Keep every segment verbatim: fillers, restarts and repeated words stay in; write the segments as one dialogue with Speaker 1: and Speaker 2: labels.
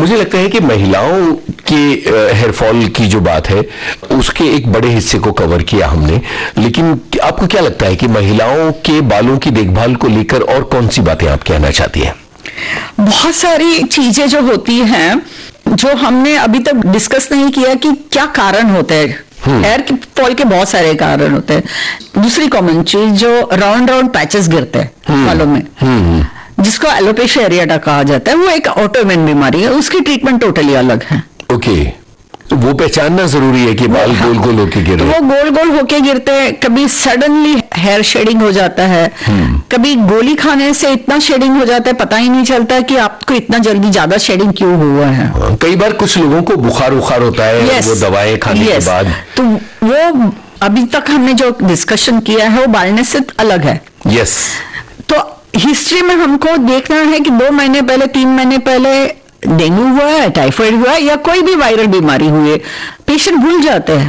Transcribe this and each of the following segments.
Speaker 1: मुझे लगता है कि महिलाओं के हेयर फॉल की जो बात है उसके एक बड़े हिस्से को कवर किया हमने, लेकिन आपको क्या लगता है कि महिलाओं के बालों की देखभाल को लेकर और कौन सी बातें आप कहना चाहती हैं?
Speaker 2: बहुत सारी चीजें जो होती हैं जो हमने अभी तक डिस्कस नहीं किया कि क्या कारण होते हैं। हेयर फॉल के बहुत सारे कारण होते हैं। दूसरी कॉमन चीज जो राउंड राउंड पैचेस गिरते हैं बालों में, जिसको एलोपेशिया एरियाटा कहा जाता है, वो एक ऑटोइम्यून बीमारी है, उसकी ट्रीटमेंट टोटली अलग है।
Speaker 1: ओके, तो वो पहचानना जरूरी है कि बाल गोल गोल होके गिर रहे हैं।
Speaker 2: वो गोल गोल होके गिरते हैं, कभी सडनली हेयर शेडिंग हो जाता है, कभी गोली खाने से इतना शेडिंग हो जाता है पता ही नहीं चलता कि आपको इतना जल्दी ज्यादा शेडिंग क्यों हुआ है।
Speaker 1: कई बार कुछ लोगों को बुखार उखार होता है yes, वो दवाएं खाने yes, के बाद।
Speaker 2: तो वो अभी तक हमने जो डिस्कशन किया है वो बालनेस से अलग है।
Speaker 1: यस,
Speaker 2: तो हिस्ट्री में हमको देखना है कि दो महीने पहले, तीन महीने पहले डेंगू हुआ है, टाइफाइड हुआ है या कोई भी वायरल बीमारी हुई है, पेशेंट भूल जाते हैं।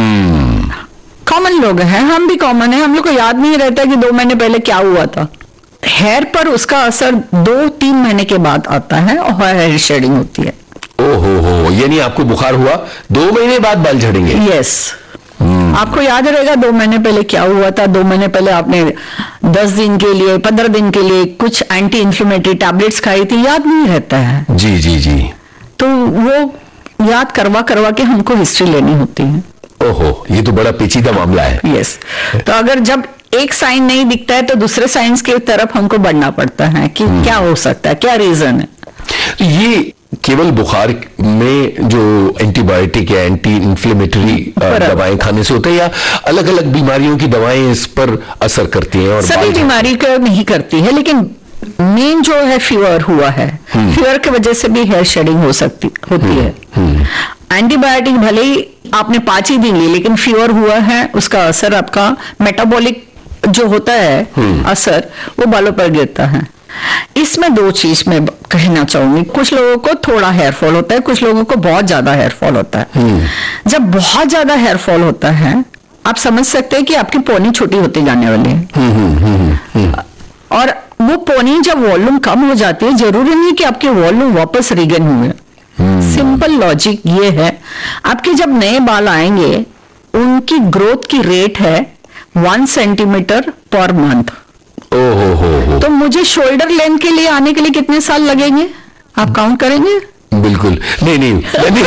Speaker 2: Common hmm. लोग हैं, हम भी कॉमन है, हम लोग को याद नहीं रहता कि दो महीने पहले क्या हुआ था। हेयर पर उसका असर दो तीन महीने के बाद आता है और हेयर शेडिंग होती है।
Speaker 1: ओहो हो, यानी आपको बुखार हुआ, दो महीने बाद बाल झड़ेंगे?
Speaker 2: Yes yes. आपको याद रहेगा दो महीने पहले क्या हुआ था, दो महीने पहले आपने दस दिन के लिए, पंद्रह दिन के लिए कुछ एंटी इंफ्लेमेटरी टैबलेट्स खाई थी, याद नहीं रहता है।
Speaker 1: जी जी जी,
Speaker 2: तो वो याद करवा करवा के हमको हिस्ट्री लेनी होती है।
Speaker 1: ओहो, ये तो बड़ा पेचीदा मामला है।
Speaker 2: यस, तो अगर जब एक साइन नहीं दिखता है तो दूसरे साइंस की तरफ हमको बढ़ना पड़ता है कि क्या हो सकता है, क्या रीजन है।
Speaker 1: तो ये केवल बुखार में जो एंटीबायोटिक या एंटी इंफ्लेमेटरी दवाएं खाने से होता है या अलग अलग बीमारियों की दवाएं इस पर असर करती हैं? और
Speaker 2: सभी बीमारी को नहीं करती है, लेकिन मेन जो है फीवर हुआ है, फीवर की वजह से भी हेयर शेडिंग हो सकती होती है। एंटीबायोटिक भले ही आपने पांच ही दिन ली, लेकिन फीवर हुआ है, उसका असर आपका मेटाबॉलिक जो होता है असर वो बालों पर गिरता है। इसमें दो चीज मैं कहना चाहूंगी, कुछ लोगों को थोड़ा हेयर फॉल होता है, कुछ लोगों को बहुत ज्यादा हेयर फॉल होता है। जब बहुत ज्यादा हेयर फॉल होता है आप समझ सकते हैं कि आपकी पोनी छोटी होती जाने वाली है, और वो पोनी जब वॉल्यूम कम हो जाती है, जरूरी नहीं कि आपके वॉल्यूम वापस रिगेन हुए। सिंपल लॉजिक ये है, आपके जब नए बाल आएंगे उनकी ग्रोथ की रेट है वन सेंटीमीटर पर मंथ।
Speaker 1: ओहो हो।
Speaker 2: तो मुझे शोल्डर लेंथ के लिए आने के लिए कितने साल लगेंगे, आप काउंट करेंगे?
Speaker 1: बिल्कुल नहीं नहीं, नहीं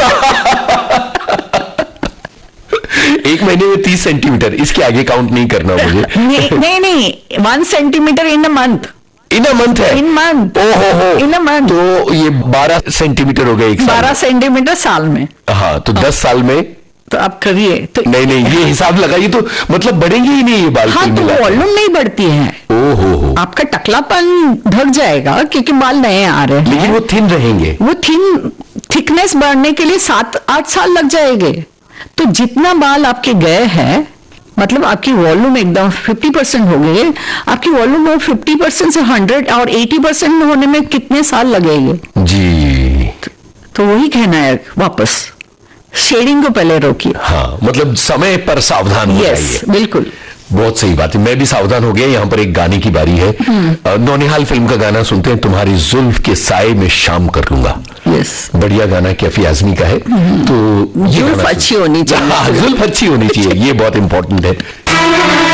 Speaker 1: एक महीने में तीस सेंटीमीटर, इसके आगे काउंट नहीं करना मुझे।
Speaker 2: नहीं नहीं नहीं, one centimetre in a month.
Speaker 1: In a month है?
Speaker 2: इन मंथ।
Speaker 1: ओहो हो,
Speaker 2: इन अ मंथ।
Speaker 1: तो ये बारह सेंटीमीटर हो गए एक साल।
Speaker 2: बारह सेंटीमीटर साल में।
Speaker 1: हाँ, तो दस साल में
Speaker 2: तो आप करिए। तो
Speaker 1: नहीं नहीं, ये हिसाब लगाइए तो मतलब बढ़ेंगे ही नहीं ये बाल।
Speaker 2: हाँ, तो वॉल्यूम नहीं बढ़ती है।
Speaker 1: ओहो हो,
Speaker 2: आपका टकलापन ढक जाएगा क्योंकि बाल नए आ रहे हैं,
Speaker 1: लेकिन वो थिन रहेंगे।
Speaker 2: वो थिन थिकनेस बढ़ने के लिए सात आठ साल लग जाएंगे। तो जितना बाल आपके गए हैं, मतलब आपकी वॉल्यूम एकदम फिफ्टी परसेंट हो गई, आपकी वॉल्यूम वो फिफ्टी परसेंट से हंड्रेड और एटी परसेंट होने में कितने साल लगेंगे?
Speaker 1: जी,
Speaker 2: तो, तो वही कहना है, वापस शेडिंग को पहले रोकिए।
Speaker 1: हाँ, मतलब समय पर सावधान हो जाइए।
Speaker 2: यस, बिल्कुल,
Speaker 1: बहुत सही बात है। मैं भी सावधान हो गया। यहाँ पर एक गाने की बारी है। नौनिहाल फिल्म का गाना सुनते हैं, तुम्हारी जुल्फ के साए में शाम कर लूंगा।
Speaker 2: यस,
Speaker 1: बढ़िया गाना, कैफी आजमी का है। तो
Speaker 2: जुल्फ अच्छी होनी चाहिए।
Speaker 1: हाँ, जुल्फ अच्छी होनी चाहिए, ये बहुत इंपॉर्टेंट है।